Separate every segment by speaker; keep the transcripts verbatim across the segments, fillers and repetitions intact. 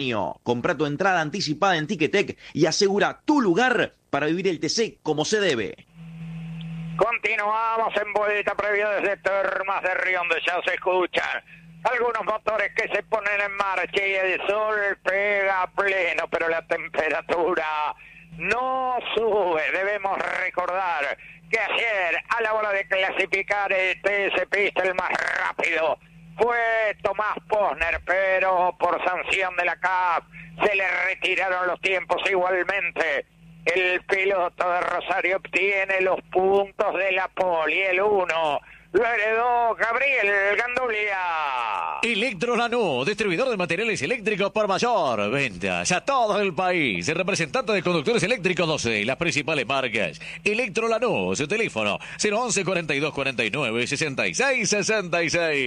Speaker 1: Compra tu entrada anticipada en Ticketek y asegura tu lugar para vivir el T C como se debe.
Speaker 2: Continuamos en vuelta previa desde Termas de Río, donde ya se escuchan algunos motores que se ponen en marcha y el sol pega a pleno, pero la temperatura no sube. Debemos recordar que ayer, a la hora de clasificar el T S Pista, el más rápido fue Tomás Posner, pero por sanción de la C A F se le retiraron los tiempos igualmente. El piloto de Rosario obtiene los puntos de la pole y el uno lo heredó Gabriel Gandulia.
Speaker 3: Electrolanús, distribuidor de materiales eléctricos por mayor. Ventas a todo el país. El representante de conductores eléctricos doce, las principales marcas. Electrolanús, su teléfono cero once cuarenta y dos cuarenta y nueve sesenta y seis sesenta y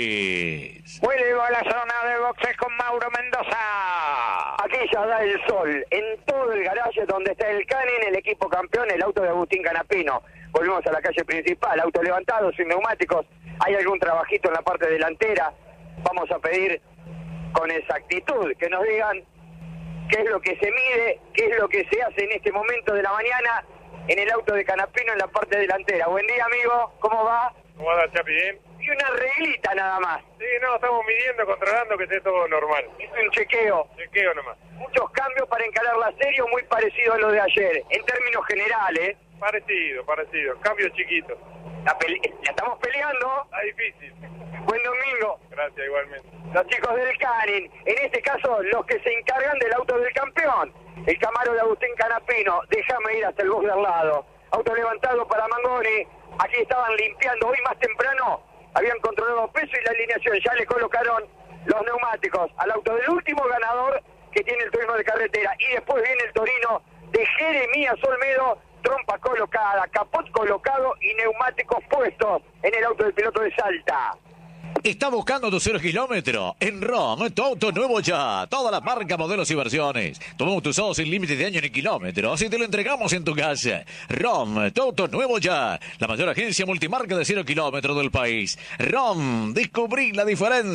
Speaker 3: seis.
Speaker 2: Vuelvo a la zona de boxes con Mauro Mendoza.
Speaker 4: Aquí ya da el sol. En todo el garaje donde está el Canin, el equipo campeón, el auto de Agustín Canapino. Volvemos a la calle principal, auto levantado, sin neumáticos. Hay algún trabajito en la parte delantera. Vamos a pedir con exactitud que nos digan qué es lo que se mide, qué es lo que se hace en este momento de la mañana en el auto de Canapino en la parte delantera. Buen día, amigo. ¿Cómo va?
Speaker 5: ¿Cómo anda, Chapi? Bien.
Speaker 4: Y una reglita nada más.
Speaker 5: Sí, no, estamos midiendo, controlando que esté todo normal.
Speaker 4: Es un chequeo.
Speaker 5: Chequeo nomás.
Speaker 4: Muchos cambios para encarar la serie, muy parecido a lo de ayer. En términos generales.
Speaker 5: Parecido, parecido. Cambios chiquitos.
Speaker 4: La, pele la estamos peleando.
Speaker 5: Está difícil.
Speaker 4: Buen domingo.
Speaker 5: Gracias, igualmente.
Speaker 4: Los chicos del Canin, en este caso los que se encargan del auto del campeón. El Camaro de Agustín Canapino. Déjame ir hasta el bus de al lado. Auto levantado para Mangoni. Aquí estaban limpiando. Hoy más temprano habían controlado peso y la alineación. Ya le colocaron los neumáticos al auto del último ganador que tiene el Torino de carretera. Y después viene el Torino de Jeremías Olmedo. Trompa colocada, capot colocado y neumáticos puestos en el auto del piloto de Salta.
Speaker 3: Está buscando tu cero kilómetro en ROM, tu auto nuevo ya. Todas las marcas, modelos y versiones. Tomamos tus autos sin límite de año ni kilómetros y te lo entregamos en tu casa. ROM, tu auto nuevo ya. La mayor agencia multimarca de cero kilómetros del país. ROM, descubrí la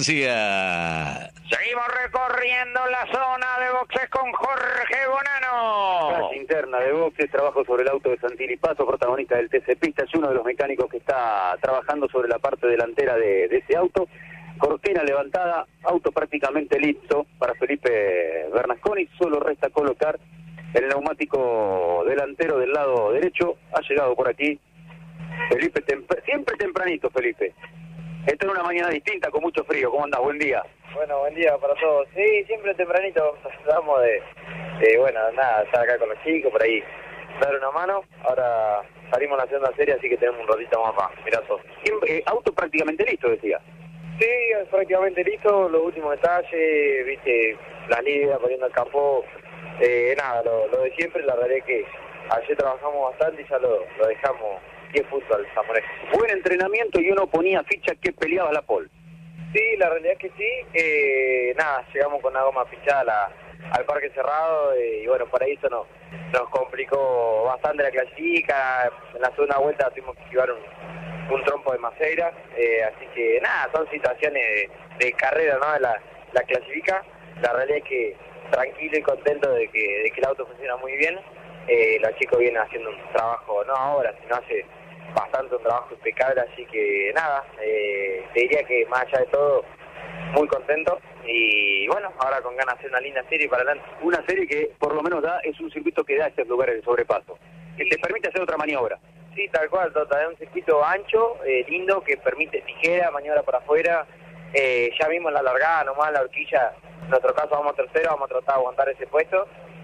Speaker 3: diferencia.
Speaker 2: Seguimos recorriendo la zona de boxes con Jorge Bonano.
Speaker 4: Clase interna de boxes, trabajo sobre el auto de Santini Paso, protagonista del T C Pista. Es uno de los mecánicos que está trabajando sobre la parte delantera de, de ese auto. Cortina levantada, auto prácticamente listo para Felipe Bernasconi. Solo resta colocar el neumático delantero del lado derecho. Ha llegado por aquí Felipe, temp siempre tempranito, Felipe. Esta es una mañana distinta, con mucho frío. ¿Cómo andás? Buen día.
Speaker 6: Bueno, buen día para todos. Sí, siempre tempranito tratamos de, de, bueno, nada, estar acá con los chicos, por ahí, dar una mano. Ahora salimos a la segunda serie, así que tenemos un ratito más para mirá todo.
Speaker 4: Siempre, eh, auto prácticamente listo, decía.
Speaker 6: Sí, es prácticamente listo, los últimos detalles, viste, la liga, poniendo el campo, eh, nada, lo, lo de siempre. La verdad es que ayer trabajamos bastante y ya lo, lo dejamos diez puntos al Zamoré.
Speaker 4: Buen entrenamiento y uno ponía ficha que peleaba la pole.
Speaker 6: Sí, la realidad es que sí, eh, nada, llegamos con una goma pinchada a la, al parque cerrado eh, y bueno, por ahí eso nos, nos complicó bastante la clasifica. En la segunda vuelta tuvimos que esquivar un, un trompo de Maceira, eh, así que nada, son situaciones de, de carrera, ¿no? La, la clasifica, la realidad es que tranquilo y contento de que, de que el auto funciona muy bien. Eh, los chicos vienen haciendo un trabajo, no ahora, sino hace bastante un trabajo impecable, así que nada, eh, te diría que más allá de todo, muy contento y bueno, ahora con ganas de hacer una linda serie para adelante.
Speaker 4: Una serie que por lo menos da, es un circuito que da estos lugares de sobrepaso, que sí te permite hacer otra maniobra.
Speaker 6: Sí, tal cual, Tota, es un circuito ancho, eh, lindo, que permite tijera, maniobra para afuera, eh, ya vimos la largada, nomás la horquilla, en nuestro caso vamos tercero, vamos a tratar de aguantar ese puesto.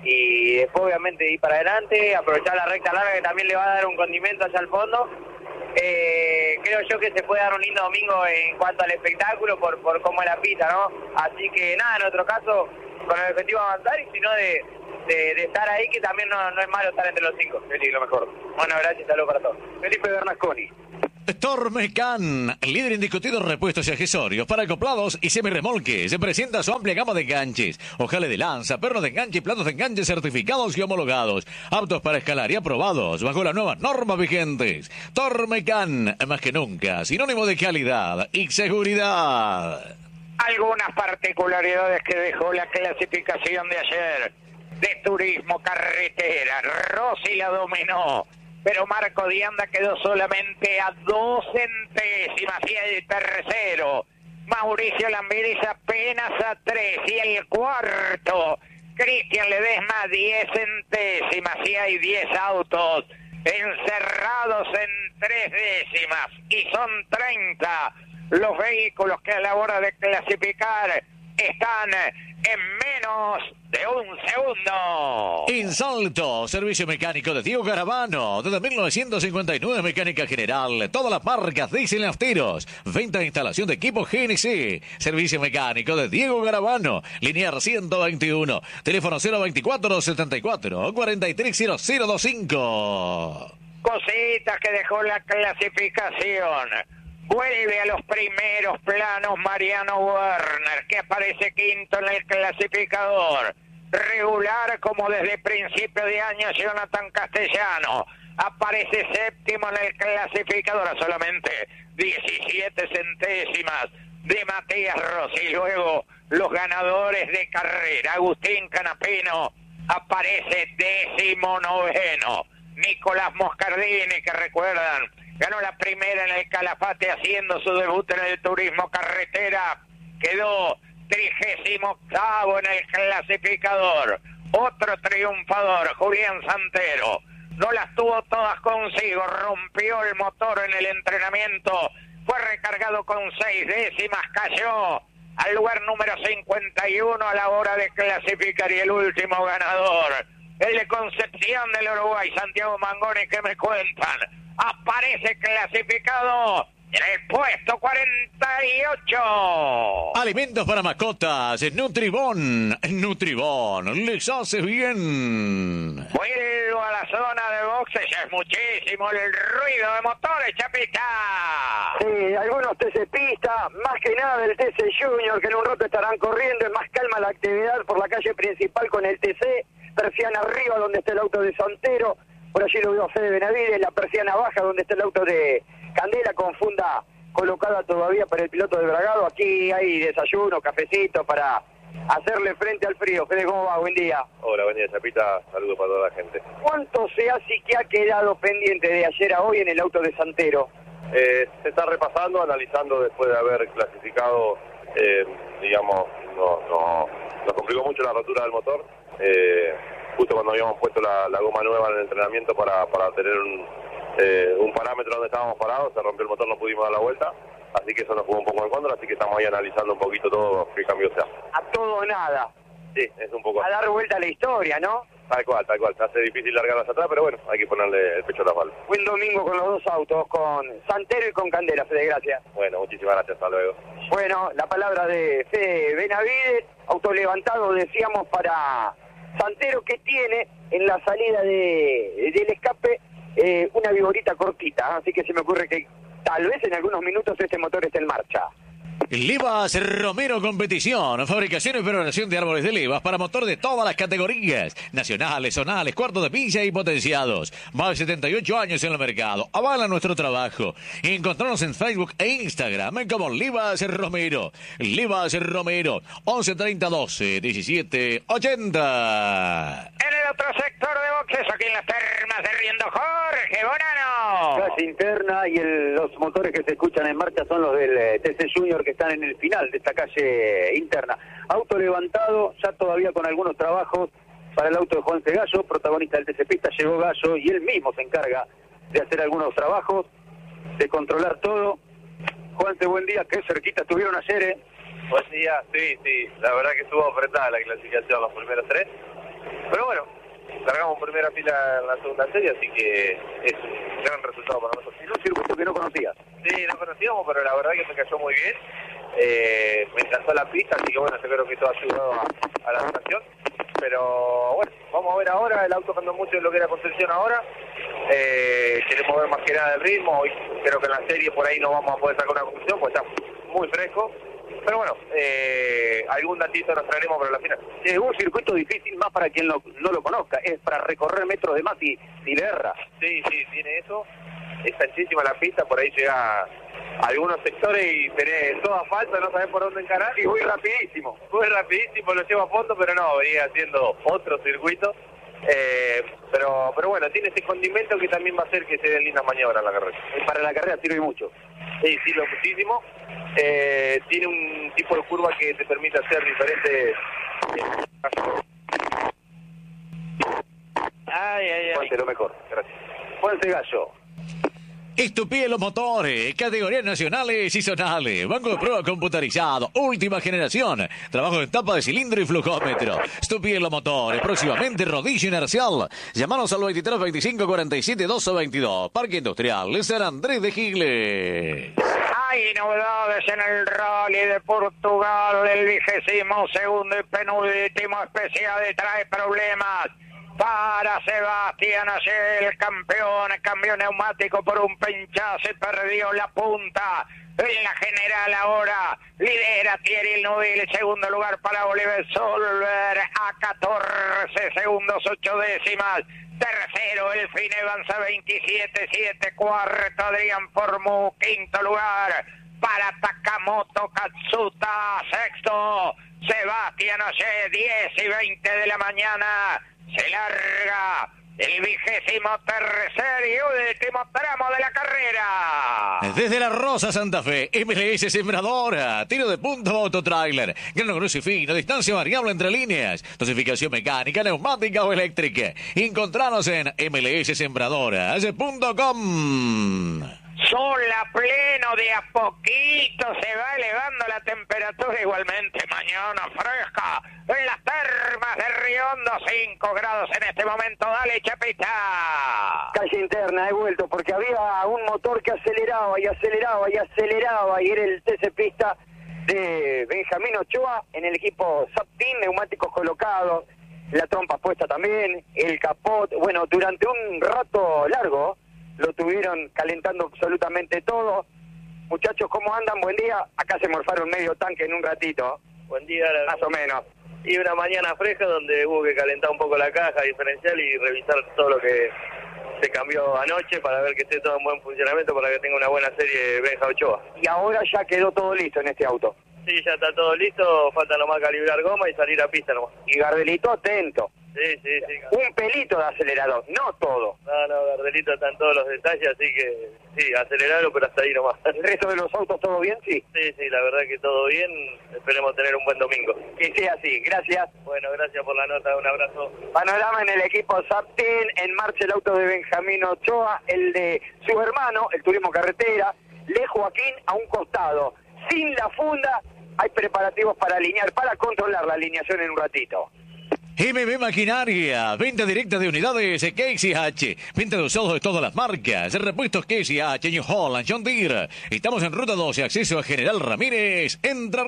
Speaker 6: Y después obviamente ir para adelante, aprovechar la recta larga que también le va a dar un condimento hacia el fondo. Eh, creo yo que se puede dar un lindo domingo en cuanto al espectáculo por, por cómo es la pista, ¿no? Así que nada, en nuestro caso, con el objetivo de avanzar y si no de, de, de estar ahí, que también no, no es malo estar entre los cinco. Sí, lo mejor. Bueno, gracias, saludos para todos.
Speaker 4: Felipe Bernasconi.
Speaker 3: Tormecan, líder indiscutido en repuestos y accesorios para acoplados y semirremolques. Se presenta su amplia gama de enganches, ojales de lanza, pernos de enganche y platos de enganche certificados y homologados, aptos para escalar y aprobados bajo las nuevas normas vigentes. Tormecan, más que nunca, sinónimo de calidad y seguridad.
Speaker 2: algunas particularidades que dejó la clasificación de ayer de turismo carretera. Rossi la dominó, pero Marco Dianda quedó solamente a dos centésimas y el tercero, Mauricio Lambiris, apenas a tres, y el cuarto, Cristian Ledesma, a diez centésimas, y hay diez autos encerrados en tres décimas, y son treinta los vehículos que a la hora de clasificar están en menos de un segundo.
Speaker 3: Insalto, servicio mecánico de Diego Garavano. Desde mil novecientos cincuenta y nueve, mecánica general. Todas las marcas diesel nafteros. Venta e instalación de equipos G N C. Servicio mecánico de Diego Garavano. Linear ciento veintiuno. Teléfono cero veinticuatro setenta y cuatro cuarenta y tres cero cero veinticinco.
Speaker 2: Cositas que dejó la clasificación. Vuelve a los primeros planos Mariano Werner, que aparece quinto en el clasificador. Regular como desde principio de año Jonathan Castellano. Aparece séptimo en el clasificador a solamente diecisiete centésimas de Matías Rossi. Luego los ganadores de carrera. Agustín Canapino aparece décimo noveno. Nicolás Moscardini, que recuerdan, ganó la primera en el Calafate haciendo su debut en el turismo carretera. Quedó trigésimo octavo en el clasificador. Otro triunfador, Julián Santero. No las tuvo todas consigo, rompió el motor en el entrenamiento. Fue recargado con seis décimas, cayó al lugar número cincuenta y uno a la hora de clasificar. Y el último ganador, el de Concepción del Uruguay, Santiago Mangoni, que me cuentan, aparece clasificado en el puesto cuarenta y ocho.
Speaker 3: Alimentos para mascotas, Nutribón. Nutribón, les hace bien.
Speaker 2: Vuelvo a la zona de boxes, ya es muchísimo el ruido de motores, Chapita.
Speaker 4: Sí, algunos T C pistas, más que nada el T C Junior, que en un rato estarán corriendo, es más calma la actividad por la calle principal con el T C, persiana arriba donde está el auto de Santero, por allí lo veo a Fede Benavides, la persiana baja donde está el auto de Candela, con funda colocada todavía para el piloto de Bragado. Aquí hay desayuno, cafecito para hacerle frente al frío. Fede, ¿cómo va? Buen día.
Speaker 7: Hola, buen día, Chapita. Saludos para toda la gente.
Speaker 4: ¿Cuánto se hace que ha quedado pendiente de ayer a hoy en el auto de Santero?
Speaker 7: Eh, se está repasando, analizando después de haber clasificado, eh, digamos, no, no, nos complicó mucho la rotura del motor. Eh, justo cuando habíamos puesto la, la goma nueva en el entrenamiento para, para tener un, eh, un parámetro donde estábamos parados, se rompió el motor, no pudimos dar la vuelta, así que eso nos jugó un poco en contra, así que estamos ahí analizando un poquito todo qué cambio sea.
Speaker 4: A todo o nada.
Speaker 7: Sí, es un poco
Speaker 4: a dar vuelta a la historia, ¿no?
Speaker 7: Tal cual, tal cual, se hace difícil largarlas atrás, pero bueno, hay que ponerle el pecho a la espalda.
Speaker 4: Buen domingo con los dos autos, con Santero y con Candela, Fede, gracias.
Speaker 7: Bueno, muchísimas gracias, hasta luego.
Speaker 4: Bueno, la palabra de Fede Benavides, auto levantado, decíamos, para Santero, que tiene en la salida de del escape eh, una vigorita cortita, así que se me ocurre que tal vez en algunos minutos este motor esté en marcha.
Speaker 3: Levas Romero Competición, fabricación y preparación de árboles de levas para motor de todas las categorías, nacionales, zonales, cuartos de pilla y potenciados. Más de setenta y ocho años en el mercado, avala nuestro trabajo. Encontrarnos en Facebook e Instagram como Levas Romero. Levas Romero, once treinta doce diecisiete ochenta.
Speaker 2: En el otro sector de boxes, aquí en las termas de Riendo, Jorge Bonano.
Speaker 8: Gas interna y el, los motores que se escuchan en marcha son los del eh, T C Junior, que están en el final de esta calle interna. Auto levantado, ya todavía con algunos trabajos para el auto de Juanse Gallo, protagonista del T C Pista. Llegó Gallo y él mismo se encarga de hacer algunos trabajos, de controlar todo. Juanse, buen día, qué cerquita estuvieron ayer, ¿eh?
Speaker 7: Buen día, sí, sí, la verdad que estuvo apretada la clasificación los primeros tres, pero bueno, largamos primera fila en la segunda serie, así que es un gran resultado para nosotros.
Speaker 8: En un circuito que no conocías.
Speaker 7: Sí, no conocíamos, pero la verdad que me cayó muy bien. Eh, me encantó la pista, así que bueno, yo creo que esto ha ayudado a, a la rotación. Pero bueno, vamos a ver ahora, el auto cambió mucho de lo que era Concepción ahora. Eh, queremos ver más que nada el ritmo. Hoy creo que en la serie por ahí no vamos a poder sacar una conclusión, pues está muy fresco. Pero bueno, eh, algún datito nos traeremos para la final.
Speaker 8: Es un circuito difícil, más para quien lo, no lo conozca, es para recorrer metros de más y, y le erra.
Speaker 7: Sí, sí, tiene eso. Es anchísima la pista, por ahí llega algunos sectores y tenés todo asfalto, no sabés por dónde encarar.
Speaker 8: Y voy rapidísimo.
Speaker 7: Fue rapidísimo, lo llevo a fondo, pero no, venía haciendo otro circuito. Eh, pero pero bueno, tiene ese condimento que también va a hacer que se den lindas maniobras en la carrera.
Speaker 8: Y para la carrera sirve mucho.
Speaker 7: Sí, sirve muchísimo. Eh, tiene un tipo de curva que te permite hacer diferentes...
Speaker 2: Ay, ay, ay.
Speaker 8: Ponte lo mejor. Gracias. Juanse Gallo.
Speaker 3: Estupide los motores, categorías nacionales y zonales, banco de prueba computarizado, última generación, trabajo en tapa de cilindro y flujómetro. Estupide los motores, próximamente rodillo inercial. Llamanos al veintitrés veinticinco cuarenta y siete doce veintidós. Parque Industrial San Andrés de Giles.
Speaker 2: Hay novedades en el Rally de Portugal, el vigésimo segundo y penúltimo especial trae problemas para Sebastián Ogier, el campeón, cambió neumático por un pinchazo y perdió la punta. En la general ahora lidera Thierry Neuville, segundo lugar para Oliver Solver a catorce segundos ocho décimas. Tercero el Finn Evans a veintisiete siete, cuarto Adrián Formú, quinto lugar para Takamoto Katsuta, sexto Sebastián Ogier, diez y veinte de la mañana. Se larga el vigésimo tercer y último tramo de la carrera.
Speaker 3: Desde La Rosa, Santa Fe, M L S Sembradora, tiro de punta autotrailer, grano grueso y fino, distancia variable entre líneas, dosificación mecánica, neumática o eléctrica. Encontranos en M L S Sembradora punto com.
Speaker 2: Sol a pleno, de a poquito se va elevando la temperatura, igualmente mañana fresca en las termas de Riondo, cinco grados en este momento. Dale, Chapita.
Speaker 8: Calle interna, he vuelto porque había un motor que aceleraba y aceleraba y aceleraba y era el T C Pista de Benjamín Ochoa en el equipo Saptin, neumáticos colocados, la trompa puesta también, el capot. Bueno, durante un rato largo lo tuvieron calentando absolutamente todo. Muchachos, ¿cómo andan? Buen día. Acá se morfaron medio tanque en un ratito.
Speaker 7: Buen día. La...
Speaker 8: Más o menos.
Speaker 7: Y una mañana fresca donde hubo que calentar un poco la caja diferencial y revisar todo lo que se cambió anoche para ver que esté todo en buen funcionamiento, para que tenga una buena serie Benja Ochoa.
Speaker 8: Y ahora ya quedó todo listo en este auto.
Speaker 7: Sí, ya está todo listo, falta nomás calibrar goma y salir a pista nomás.
Speaker 8: Y Gardelito atento.
Speaker 7: Sí, sí, sí.
Speaker 8: Un pelito de acelerador, no todo.
Speaker 7: No, no, Gardelito está en todos los detalles, así que sí, acelerarlo, pero hasta ahí nomás.
Speaker 8: ¿El resto de los autos todo bien? Sí.
Speaker 7: Sí, sí, la verdad que todo bien. Esperemos tener un buen domingo.
Speaker 8: Que sea así, gracias.
Speaker 7: Bueno, gracias por la nota, un abrazo.
Speaker 8: Panorama en el equipo Saptin, en marcha el auto de Benjamín Ochoa, el de su hermano, el Turismo Carretera, Le Joaquín a un costado. Sin la funda, hay preparativos para alinear, para controlar la alineación en un ratito.
Speaker 3: M B Maquinaria, venta directa de unidades K C H, venta de usados de todas las marcas, repuestos K C H, New Holland, John Deere. Estamos en Ruta doce, acceso a General Ramírez, Entre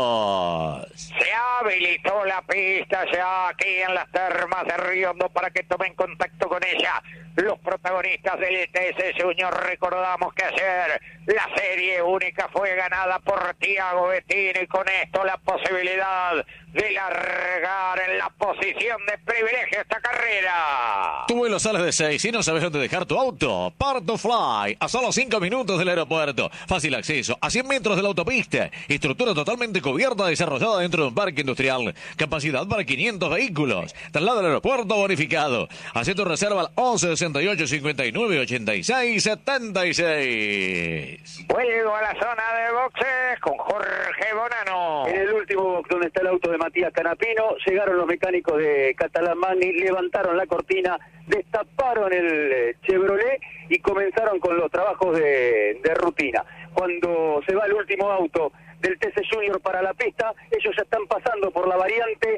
Speaker 3: Ríos.
Speaker 2: Se habilitó la pista ya aquí en las termas de Riondo para que tomen contacto con ella los protagonistas del T S Junior. Recordamos que ayer la serie única fue ganada por Tiago Bettini y con esto la posibilidad de largar en la posición de privilegio esta carrera.
Speaker 3: Tu vuelo sale de seis y no sabes dónde dejar tu auto. Parto Fly, a solo cinco minutos del aeropuerto. Fácil acceso, a cien metros de la autopista. Estructura totalmente cubierta, desarrollada dentro de un parque industrial. Capacidad para quinientos vehículos. Traslado al aeropuerto bonificado. Haz tu reserva al once sesenta y ocho cincuenta y nueve ochenta y seis setenta y seis.
Speaker 2: Vuelvo a la zona de boxes con Jorge Bonano.
Speaker 8: En el último box donde está el auto de Matías Canapino, llegaron los mecánicos de Catalán Magni, levantaron la cortina, destaparon el Chevrolet y comenzaron con los trabajos de, de rutina. Cuando se va el último auto del T C Junior para la pista, ellos ya están pasando por la variante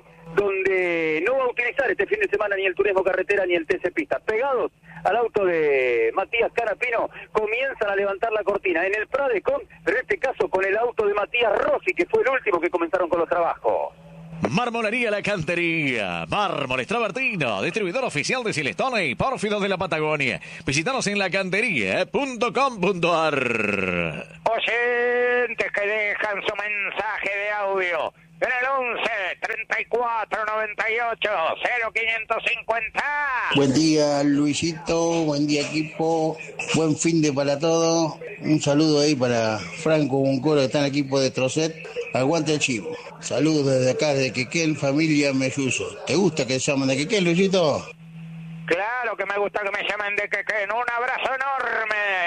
Speaker 8: donde no va a utilizar este fin de semana ni el Turismo Carretera ni el T C Pista. Pegados al auto de Matías Canapino, comienzan a levantar la cortina en el Pradecom, pero en este caso con el auto de Matías Rossi, que fue el último que comenzaron con los trabajos.
Speaker 3: Marmolería La Cantería, Mármoles Travertino, distribuidor oficial de Silestone y Pórfidos de la Patagonia. Visítanos en lacantería punto com punto a r.
Speaker 2: Oyentes que dejan su mensaje de audio en el once noventa y cuatro, noventa y ocho, cero quinientos cincuenta.
Speaker 9: Buen día, Luisito, buen día, equipo, buen fin de para todos. Un saludo ahí para Franco Buncoro, que está en el equipo de Trocet. Aguante el chivo. Saludos desde acá, de Quequén, familia Melluso. ¿Te gusta que se llamen de Quequén, Luisito?
Speaker 2: Claro que me gusta que me llamen de Quequén. Un abrazo enorme.